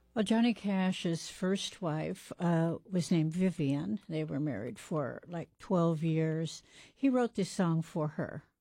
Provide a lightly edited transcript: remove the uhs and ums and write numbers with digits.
Well, Johnny Cash's first wife was named Vivian. They were married for like 12 years. He wrote this song for her.